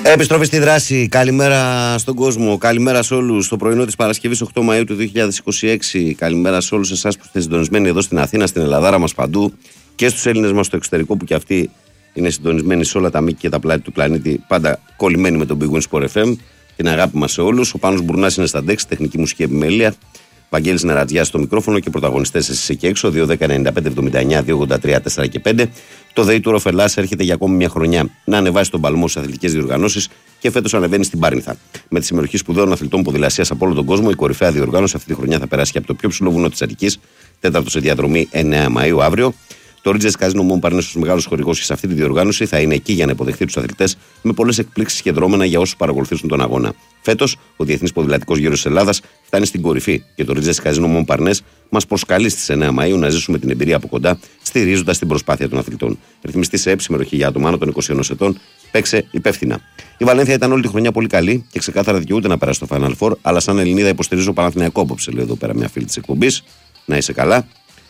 Επιστροφή στη δράση. Καλημέρα στον κόσμο. Καλημέρα σε όλους. Το πρωινό της Παρασκευής 8 Μαΐου του 2026. Καλημέρα σε όλους εσάς που είστε συντονισμένοι εδώ στην Αθήνα, στην Ελλαδάρα μας παντού και στους Έλληνες μας στο εξωτερικό που και αυτοί είναι συντονισμένοι σε όλα τα μήκη και τα πλάτη του πλανήτη. Πάντα κολλημένοι με τον Big Win Sport FM. Την αγάπη μας σε όλους. Ο Πάνος Μπουρνάς είναι στα ντεξ, τεχνική μουσική επιμέλεια. Βαγγέλης Νερατζιάς στο μικρόφωνο και πρωταγωνιστές εσείς εκεί έξω. 2-10-95-79, 2-83, 4 και 5. Το Day Tour of Ελλάς έρχεται για ακόμη μια χρονιά να ανεβάσει τον παλμό στις αθλητικές διοργανώσεις και φέτος ανεβαίνει στην Πάρνηθα. Με τη συμμετοχή σπουδαίων αθλητών ποδηλασίας από όλο τον κόσμο, η κορυφαία διοργάνωση αυτή τη χρονιά θα περάσει και από το πιο ψηλό βουνό της Αττικής, τέταρτο σε διαδρομή 9 Μαΐου αύριο. Το Ρίτζες Καζίνο Μον Παρνές, ως μεγάλος χορηγός σε αυτή τη διοργάνωση, θα είναι εκεί για να υποδεχθεί τους αθλητές με πολλές εκπλήξεις και δρόμενα για όσους παρακολουθήσουν τον αγώνα. Φέτος, ο Διεθνής Ποδηλατικός Γύρος της Ελλάδας φτάνει στην κορυφή και το Ρίτζες Καζίνο Μον Παρνές μας προσκαλεί στις 9 Μαΐου να ζήσουμε την εμπειρία από κοντά, στηρίζοντας την προσπάθεια των αθλητών. Ρυθμιστή σε συμμετοχή για άτομα άνω των 21 ετών, παίξε υπεύθυνα. Η Βαλένθια ήταν όλη τη χρονιά πολύ καλή και ξεκάθαρα δικαιούται να περάσει στο Final Four, αλλά σαν Ελληνίδα υποστηρίζω Παναθηναϊκό απόψε, λέει εδώ πέρα μια φίλη της εκπομπής. Να είσαι καλά.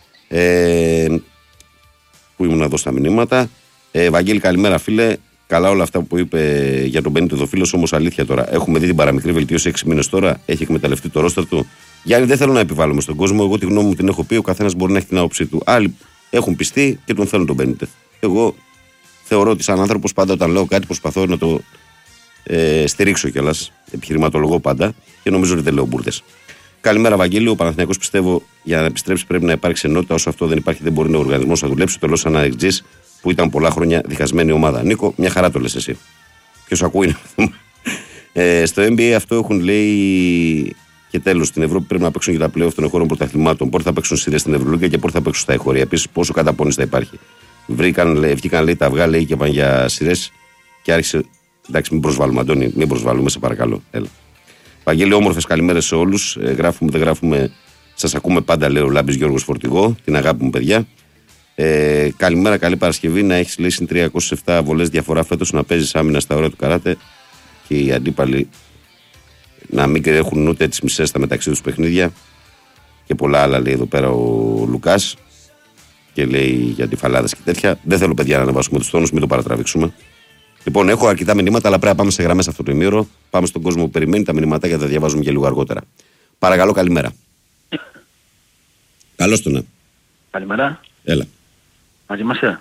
Που ήμουν εδώ στα μηνύματα. Βαγγέλη, καλημέρα φίλε. Καλά όλα αυτά που είπε για τον Μπενίτο Δοφίλος, όμως αλήθεια τώρα. Έχουμε δει την παραμικρή βελτίωση 6 μήνες τώρα. Έχει εκμεταλλευτεί το ρόστερ του. Γιάννη, δεν θέλω να επιβάλλουμε στον κόσμο. Εγώ τη γνώμη μου την έχω πει. Ο καθένας μπορεί να έχει την άποψή του. Άλλοι έχουν πιστεί και τον θέλουν τον Μπενίτο. Εγώ θεωρώ ότι σαν άνθρωπος πάντα όταν λέω κάτι προσπαθώ να το στηρίξω κιόλας. Επιχειρηματολογώ πάντα και νομίζω ότι δεν λέω μπουρδες. Καλημέρα, Βαγγέλη. Ο Παναθηναϊκός πιστεύω για να επιστρέψει πρέπει να υπάρξει ενότητα. Όσο αυτό δεν υπάρχει, δεν μπορεί ο οργανισμός να δουλέψει. Το λέω σαν ανεξής που ήταν πολλά χρόνια διχασμένη ομάδα. Νίκο, μια χαρά το λες εσύ. Ποιος ακούει είναι. Στο NBA αυτό έχουν λέει και τέλος. Στην Ευρώπη πρέπει να παίξουν και τα playoff των χώρων πρωταθλημάτων. Πότε θα παίξουν σειρές στην Ευρωλίγκα και πότε θα παίξουν στα εγχώρια. Επίσης, πόσο καταπώνηση θα υπάρχει. Βγήκαν λέει τα αυγά, λέει και πάνε για σειρές και άρχισε. Εντάξει, μην προσβάλλουμε, Αντώνη, μην προσβάλλουμε, σε παρακαλώ. Έλα. Βαγγέλη, όμορφες καλημέρες σε όλους. Γράφουμε, δεν γράφουμε. Σας ακούμε πάντα, λέει ο Λάμπης Γιώργος Φορτηγό. Την αγάπη μου, παιδιά. Καλημέρα, καλή Παρασκευή. Να έχεις λύσει 307 βολές διαφορά φέτος, να παίζεις άμυνα στα όρια του καράτε και οι αντίπαλοι να μην έχουν ούτε τις μισές στα μεταξύ τους παιχνίδια και πολλά άλλα, λέει εδώ πέρα ο Λουκάς. Και λέει για αντιφαλάδες και τέτοια. Δεν θέλω, παιδιά, να ανεβάσουμε τους τόνους, μην το παρατραβήξουμε. Λοιπόν, έχω αρκετά μηνύματα, αλλά πρέπει να πάμε σε γραμμές αυτό το ημίωρο. Πάμε στον κόσμο που περιμένει τα μηνύματα και θα τα διαβάζουμε και λίγο αργότερα. Παρακαλώ, καλημέρα. Καλώς το ναι. Καλημέρα. Έλα. Μαζί είμαστε.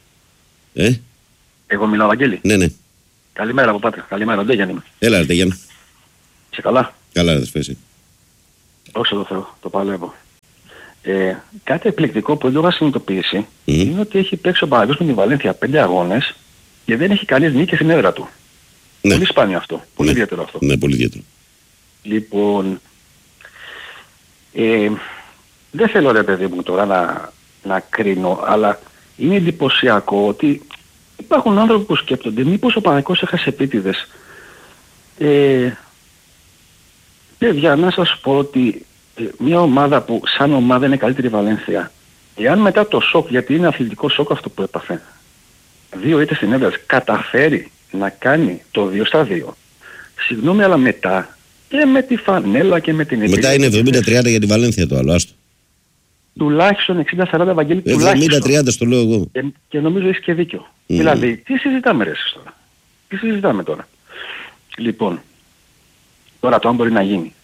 Εγώ μιλάω, Βαγγέλη. Ναι. Καλημέρα από Πάτρα. Καλημέρα, Ντέγιαν είμαι. Έλα, ρε Ντέγιαν. Είσαι καλά? Καλά, ρε Σφέση. Όχι το Θεό, το παλεύω. Κάτι εκπληκτικό που δεν το είχα συνειδητοποιήσει είναι ότι έχει παίξει ο Παναθηναϊκός με την Βαλένθια 5 αγώνες και δεν έχει κανείς νίκη στην έδρα του. Ναι. Πολύ σπάνιο αυτό. Πολύ ιδιαίτερο αυτό. Ναι, πολύ ιδιαίτερο. Λοιπόν, δεν θέλω, ρε παιδί μου, τώρα να κρίνω, αλλά είναι εντυπωσιακό ότι υπάρχουν άνθρωποι που σκέπτονται μήπως ο Παναθηναϊκός έχασε επίτηδες. Παιδιά, να σας πω ότι μια ομάδα που σαν ομάδα είναι καλύτερη η Βαλένθια, εάν μετά το σοκ, γιατί είναι αθλητικό σοκ αυτό που έπαθε, 2 ήττες στην έδρα, καταφέρει να κάνει το 2-2. Συγγνώμη, αλλά μετά και με τη φανέλα και με την μετά είναι 70-30 για τη Βαλένθια το άλλο, άστο. Τουλάχιστον 60-40, Βαγγέλη, 70-30 στο λέω εγώ. Και νομίζω έχεις και δίκιο. Δηλαδή, τι συζητάμε ρε εσείς τώρα? Τι συζητάμε τώρα? Λοιπόν, τώρα το αν μπορεί να γίνει.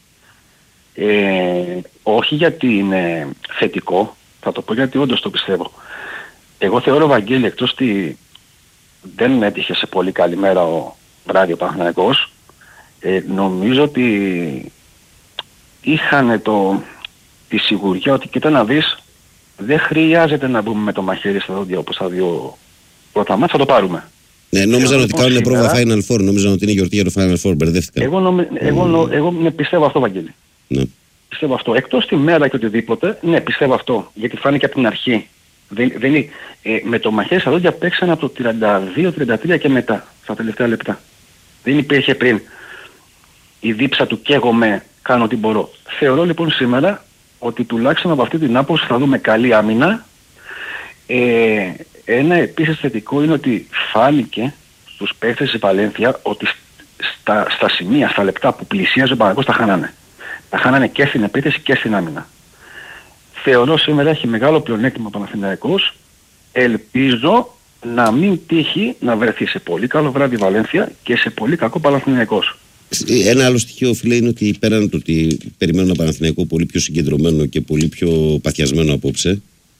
Όχι γιατί είναι θετικό, θα το πω γιατί όντως το πιστεύω. Εγώ θεωρώ, Βαγγέλη, εκτός ότι δεν έτυχε σε πολύ καλή μέρα ο βράδυ ο Παναθηναϊκός, νομίζω ότι είχαν τη σιγουριά ότι κοίτα να δεις, δεν χρειάζεται να μπούμε με το μαχαίρι στα δόντια όπως τα δύο πρώτα μάτια, θα το πάρουμε. Ναι, νόμιζαν ότι κάνουν πρόβα Final Four, νόμιζαν ότι είναι γιορτή για το Final Four, μπερδεύτηκαν. Εγώ πιστεύω αυτό, Βαγγέλη. Ναι. Πιστεύω αυτό. Εκτός τη μέρα και οτιδήποτε, ναι, πιστεύω αυτό. Γιατί φάνηκε από την αρχή. Με το μαχαίρι στα δόντια παίξαν από το 32-33 και μετά, στα τελευταία λεπτά. Δεν υπήρχε πριν η δίψα του καίγομαι, κάνω ό,τι μπορώ. Θεωρώ λοιπόν σήμερα ότι τουλάχιστον από αυτή την άποψη θα δούμε καλή άμυνα. Ένα επίσης θετικό είναι ότι φάνηκε στους παίκτες της Βαλένθια ότι στα σημεία, στα λεπτά που πλησίαζε ο Παναθηναϊκός τα χάνανε. Τα χάνανε και στην επίθεση και στην άμυνα. Θεωρώ σήμερα έχει μεγάλο πλεονέκτημα ο Παναθηναϊκός. Ελπίζω να μην τύχει να βρεθεί σε πολύ καλό βράδυ Βαλένθια και σε πολύ κακό Παναθηναϊκός. Ένα άλλο στοιχείο, φίλε, είναι ότι πέραν το ότι περιμένω ένα Παναθηναϊκό πολύ πιο συγκεντρωμένο και πολύ πιο παθιασμένο απόψε,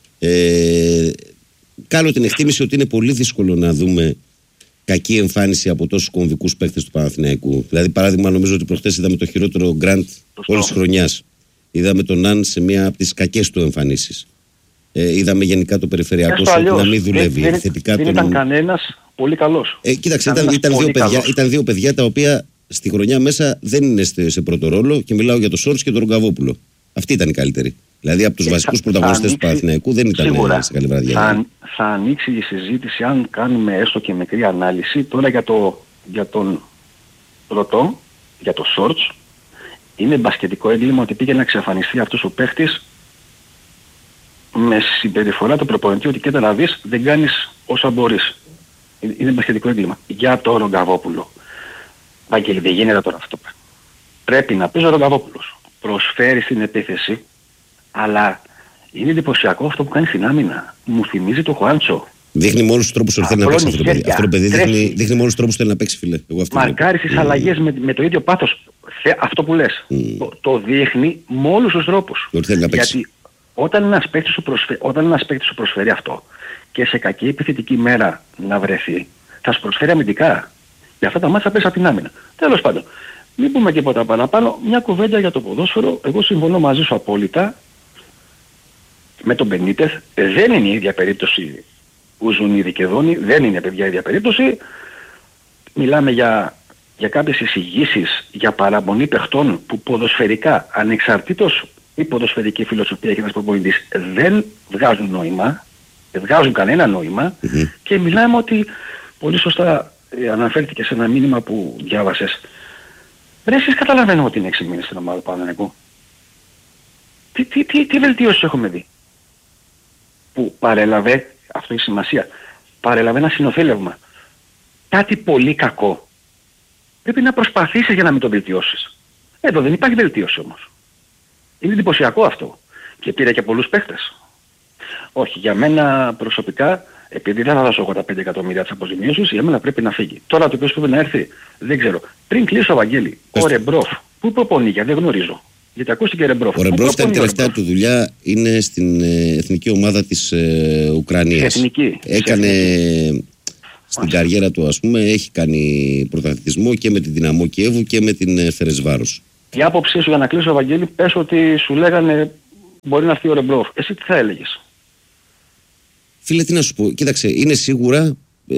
κάνω την εκτίμηση ότι είναι πολύ δύσκολο να δούμε κακή εμφάνιση από τόσους κομβικούς παίκτες του Παναθηναϊκού. Δηλαδή, παράδειγμα, νομίζω ότι προχτές είδαμε το χειρότερο γκραντ όλης της χρονιάς. Είδαμε τον Ναν σε μία από τις κακές του εμφανίσεις. Είδαμε γενικά το περιφερειακό σου να μην δουλεύει. Δεν ήταν κανένας πολύ καλός. Κοίταξε, ήταν δύο παιδιά τα οποία στη χρονιά μέσα δεν είναι σε πρώτο ρόλο και μιλάω για τον Σόρτς και τον Ρογκαβόπουλο. Αυτοί ήταν οι καλύτεροι. Δηλαδή από τους βασικούς πρωταγωνιστές του Παναθηναϊκού δεν ήταν σε καλή βραδιά. Θα ανοίξει η συζήτηση αν κάνουμε έστω και μικρή ανάλυση. Τώρα για τον Ρωτό, για τον Σόρτς, είναι μπασκετικό έγκλημα ότι πήγε να εξαφανιστεί αυτός ο παίχτης με συμπεριφορά του προπονητή ότι κοίτα να δεις δεν κάνεις όσα μπορείς. Είναι μπασκετικό έγκλημα. Για τον Ρογκαβόπουλο. Βαγγέλη, δεν γίνεται τώρα αυτό. Πρέπει να πεις ο Ρογκαβόπουλος. Προσφέρει στην επίθεση, αλλά είναι εντυπωσιακό αυτό που κάνει στην άμυνα. Μου θυμίζει το Χουάντσο. Δείχνει με όλους τους τρόπους ότι θέλει να παίξει αυτό το παιδί. Αυτό το παιδί δείχνει με όλους τους τρόπους που θέλει να παίξει, φίλε. Μαρκάρει στις αλλαγές με το ίδιο πάθος. Αυτό που λες. Το δείχνει με όλους τους τρόπους. Ότι θέλει να παίξει. Γιατί όταν ένας παίκτης σου προσφέρει αυτό και σε κακή επιθετική μέρα να βρεθεί, θα σου προσφέρει αμυντικά. Για αυτά τα μάτσα πες από την άμυνα. Τέλος πάντων. Μην πούμε τίποτα παραπάνω. Μια κουβέντα για το ποδόσφαιρο. Εγώ συμφωνώ μαζί σου απόλυτα με τον Μπενίτεθ. Δεν είναι η ίδια περίπτωση Ουζουνίδη και Δόνη. Δεν είναι, παιδιά, η ίδια περίπτωση. Μιλάμε για κάποιες εισηγήσεις για παραμονή παιχτών που ποδοσφαιρικά, ανεξαρτήτως η ποδοσφαιρική φιλοσοφία και ένας προπονητής, δεν βγάζουν νόημα. Δεν βγάζουν κανένα νόημα. Και μιλάμε ότι πολύ σωστά αναφέρθηκε σε ένα μήνυμα που διάβασες. Ρε, εσείς καταλαβαίνω ότι είναι 6 μήνες στην ομάδα του Παναθηναϊκού. Τι βελτίωσεις έχουμε δει. Που παρέλαβε, αυτό έχει σημασία, παρέλαβε ένα συνοθήλευμα. Κάτι πολύ κακό. Πρέπει να προσπαθήσεις για να μην το βελτιώσεις. Εδώ δεν υπάρχει βελτίωση όμως. Είναι εντυπωσιακό αυτό. Και πήρε και πολλούς παίχτες. Όχι, για μένα προσωπικά, επειδή δεν θα δώσω εγώ τα 5 εκατομμύρια της αποζημίωσης, για μένα πρέπει να φύγει. Τώρα το ποιος πρέπει να έρθει, δεν ξέρω. Πριν κλείσω, Βαγγέλη, ο Ρεμπρόφ, πού προπονεί, γιατί δεν γνωρίζω. Γιατί ακούστηκε Ρεμπρόφ. Ο Ρεμπρόφ ήταν η τελευταία του δουλειά, είναι στην εθνική ομάδα της Ουκρανίας. Έκανε στην καριέρα του, ας πούμε, έχει κάνει πρωταθλητισμό και με την Δυναμό Κιέβου και με την Φερεσβάρος. Η άποψή σου για να κλείσω, Βαγγέλη, πες ότι σου λέγανε μπορεί να έρθει ο Ρεμπρόφ. Εσύ τι θα έλεγες? Φίλε, τι να σου πω, κοίταξε, είναι σίγουρα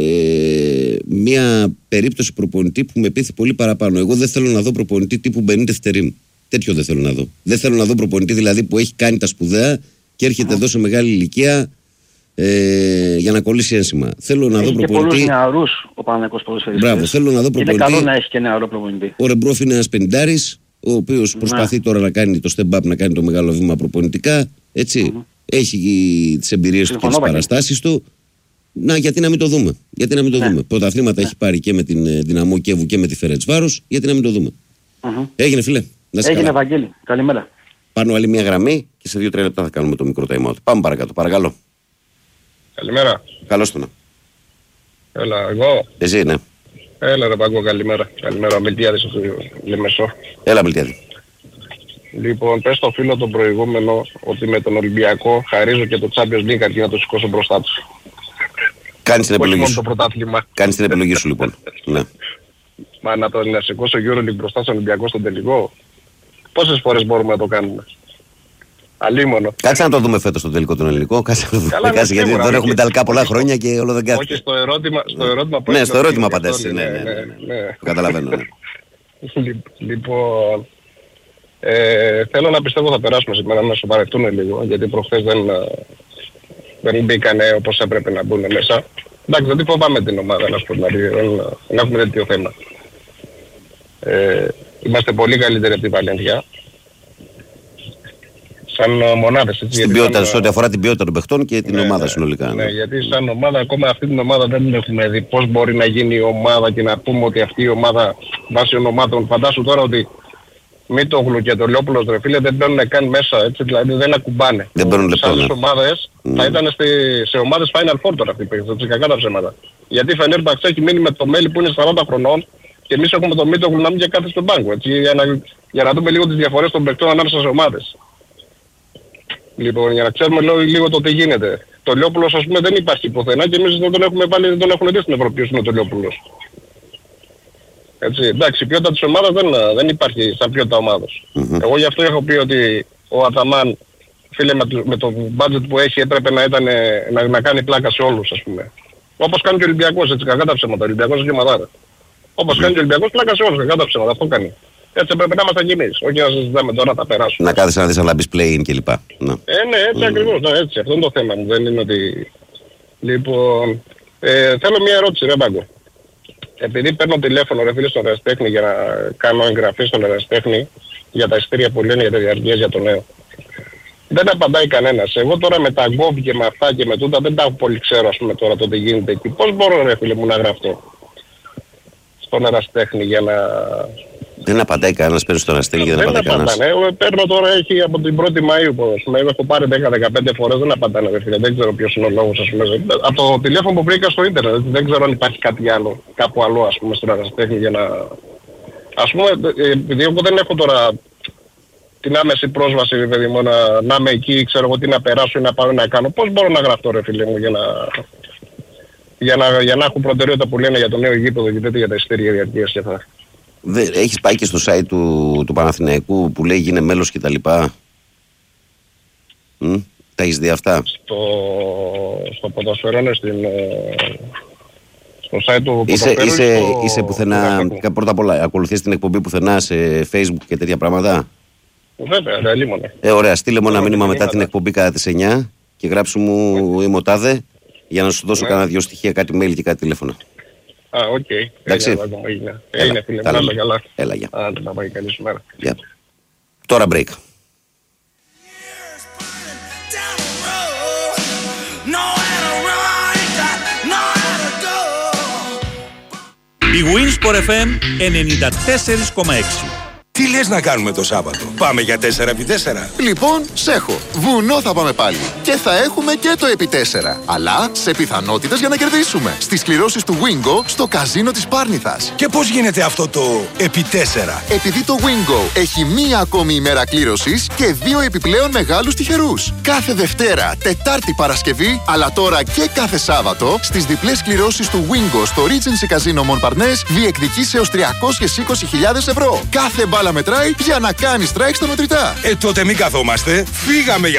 μια περίπτωση προπονητή που με πείθει πολύ παραπάνω. Εγώ δεν θέλω να δω προπονητή τύπου Μπενίτεθ Τερίμ. Τέτοιο δεν θέλω να δω. Δεν θέλω να δω προπονητή δηλαδή που έχει κάνει τα σπουδαία και έρχεται εδώ σε μεγάλη ηλικία για να κολλήσει ένσημα. Θέλω να δω προπονητή. Και πολλούς νεαρούς ο Παναθηναϊκός ποδοσφαιριστής. Μπράβο, θέλω να δω προπονητή. Είναι καλό να έχει και νεαρό προπονητή. Ο Ρεμπρόφ είναι ένας πενηντάρης, ο οποίος προσπαθεί τώρα να κάνει το step up, να κάνει το μεγάλο βήμα προπονητικά. Έτσι. Έχει τις εμπειρίες του και τις παραστάσεις του. Να, γιατί να μην το δούμε. Γιατί να μην το δούμε. Πρωταθλήματα έχει πάρει και με την Δυναμό Κιέβου και με τη Φερετσβάρος. Γιατί να μην το δούμε. Έγινε, φίλε. Έγινε, Βαγγέλη. Καλημέρα. Πάνω άλλη μια γραμμή και σε 2-3 λεπτά θα κάνουμε το μικρό time out. Πάμε παρακάτω. Παρακαλώ. Καλημέρα. Καλώς το να. Έλα, εγώ. Εσύ, ναι. Έλα, ρε Παγκό, καλημέρα. Καλημέρα, ο Μιλτιάδης από Λεμεσό. Έλα, Μιλτιάδη. Λοιπόν, πες στο φίλο τον προηγούμενο ότι με τον Ολυμπιακό χαρίζω και το Champions League αρκεί να το σηκώσω μπροστά του. Κάνεις την επιλογή σου. Το πρωτάθλημα. Κάνεις την επιλογή σου, λοιπόν. Ναι. Μα να σηκώσω EuroLeague μπροστά στον Ολυμπιακό στον τελικό. Πόσες φορές μπορούμε να το κάνουμε? Αλίμονο. Κάτσε να το δούμε φέτος στο τελικό τον ελληνικό. Κάτσε να το δούμε. Κάτσε, γιατί δεν έχουμε τελικά πολλά χρόνια και όλο δεν κάθεται. Όχι, στο ερώτημα που ναι, στο ερώτημα απαντάς. Ναι. Το καταλαβαίνω. Ναι. Λοιπόν, θέλω να πιστεύω θα περάσουμε σήμερα να σοβαρευτούν λίγο, γιατί προχθές δεν μπήκανε όπως έπρεπε να μπουν μέσα. Εντάξει, δεν φοβάμαι την ομάδα, να σου πω, δηλαδή, δεν έχουμε τέτοιο θέμα. Είμαστε πολύ καλύτεροι από τη Βαλένθια. Σαν μονάδες, έτσι. Στην ποιότητα, σε ό,τι αφορά την ποιότητα των παιχτών και την ομάδα συνολικά. Ναι, γιατί σαν ομάδα, ακόμα αυτή την ομάδα δεν έχουμε δει πώς μπορεί να γίνει η ομάδα και να πούμε ότι αυτή η ομάδα βάσει ονομάτων. Φαντάσου τώρα ότι Μήτογλου και το Λιόπουλος, ρε φίλε, δεν μπαίνουν καν μέσα, έτσι, δηλαδή δεν ακουμπάνε. Δεν μπαίνουν λεπτό. Σε άλλες ομάδες θα ήταν σε ομάδες Final Four τώρα αυτοί παίκτες, έτσι, κακά τα ψέματα. Γιατί η Φενέρμπαξ έχει μείνει με το Μέλι που είναι 40 χρονών και εμείς έχουμε το Μήτογλου να μην και κάθεται στον πάγκο, έτσι, για να δούμε λίγο τις διαφορές των παικτών ανάμεσα σε ομάδες. Λοιπόν, για να ξέρουμε λίγο το τι γίνεται. Το Λιόπουλος, ας πούμε, δεν υπάρχει πουθενά και εμείς δεν τον έχουμε βάλει, δεν τον έχουν δει στην Ευρώπη με το Λιόπουλος. Έτσι, εντάξει, η ποιότητα της ομάδας δεν υπάρχει σαν ποιότητα ομάδος. Εγώ γι' αυτό έχω πει ότι ο Αταμάν, φίλε, με το budget που έχει έπρεπε να κάνει πλάκα σε όλους, ας πούμε. Όπως κάνει και ο Ολυμπιακός, έτσι, κακά τα ψέματα. Ο Ολυμπιακός και μαδάρα. Όπως κάνει και ο Ολυμπιακός, πλάκα σε όλους, κακά τα ψέματα. Αυτό κάνει. Έτσι πρέπει να είμαστε κι εμείς. Όχι να συζητάμε τώρα να τα περάσουμε. Να κάθεσαι να δεις αλλά μπεις play-in κλπ. Ναι, έτσι ακριβώς. Ναι, έτσι. Αυτό είναι το θέμα μου. Δεν είναι ότι... Λοιπόν, θέλω μια ερώτηση, ρε Μπάγκο. Επειδή παίρνω τηλέφωνο, ρε φίλε, στον Ερασιτέχνη για να κάνω εγγραφή στον Ερασιτέχνη για τα εισιτήρια που λένε για τα διαρκείας για το νέο. Δεν απαντάει κανένας. Εγώ τώρα με τα γκόμπ και με αυτά και με τούτα δεν τα πολύ ξέρω, ας πούμε, τώρα το τι γίνεται εκεί. Πώς μπορώ, ρε φίλε μου, να γραφτώ στον Ερασιτέχνη για να... Δεν απαντάει κανένας, παίρνει στον Ερασιτέχνη και δεν απαντάει κανένας. Παίρνω τώρα, έχει από την 1η Μαΐου που έχω πάρει 10-15 φορές, δεν απαντάνε, ρε φίλε. Δεν ξέρω ποιος είναι ο λόγος, ας πούμε. Από το τηλέφωνο που βρήκα στο ίντερνετ, δεν ξέρω αν υπάρχει κάτι άλλο, κάπου αλλού, ας πούμε, στον Ερασιτέχνη για να... Ας πούμε, επειδή εγώ δεν έχω τώρα την άμεση πρόσβαση, δηλαδή, να είμαι εκεί, ξέρω εγώ τι να περάσω ή να πάω να κάνω. Πώς μπορώ να γραφτώ, ρε φίλε μου, για να έχω προτεραιότητα που λένε για το νέο γήπεδο και τέτοια για τα εισιτήρια διαρκείας και αυτά. Έχεις πάει και στο site του Παναθηναϊκού που λέει γίνε μέλος και τα λοιπά. Τα έχεις δει αυτά? Στο ποδοσφαιρό, στο site του ποδοσφαίρου. Είσαι πουθενά, πρώτα απ' όλα, ακολουθείς την εκπομπή πουθενά σε Facebook και τέτοια πράγματα? Βέβαια, ρεαλίμονα. Ωραία, στείλε μου ένα μήνυμα μετά την εκπομπή κατά τις 9 και γράψου μου είμαι ο τάδε για να σου δώσω κανένα 2 στοιχεία, κάτι mail και κάτι τηλέφωνο. Οκ. Εντάξει. Είναι φίλε, πάμε καλά. Έλα, γεια. Άντε, να πάει καλή σου μέρα. Τώρα break. Η Winsport FM 94,6. Τι λες να κάνουμε το Σάββατο? Πάμε για 4x4? Λοιπόν, σ' έχω. Βουνό θα πάμε πάλι. Και θα έχουμε και το επί 4. Αλλά σε πιθανότητες για να κερδίσουμε. Στις κληρώσεις του Wingo στο καζίνο της Πάρνηθας. Και πώς γίνεται αυτό το επί 4? Επειδή το Wingo έχει μία ακόμη ημέρα κλήρωσης και 2 επιπλέον μεγάλους τυχερούς. Κάθε Δευτέρα, Τετάρτη, Παρασκευή, αλλά τώρα και κάθε Σάββατο, στις διπλές κληρώσεις του Wingo στο Regency Casino Montparnasse διεκδικείς έως 320.000 ευρώ. Κάθε μπάλα μετράει για να κάνεις strike στα μετρητά. Τότε μην καθόμαστε. Φύγαμε για